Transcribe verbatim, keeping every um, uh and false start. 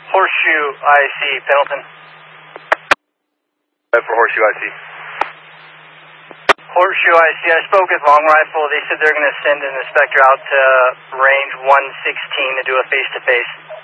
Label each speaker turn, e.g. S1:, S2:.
S1: Horseshoe I C, Pendleton.
S2: For Horseshoe I C.
S1: Horseshoe I C, I spoke with Long Rifle. They said they're going to send an inspector out to range one sixteen to do a face-to-face.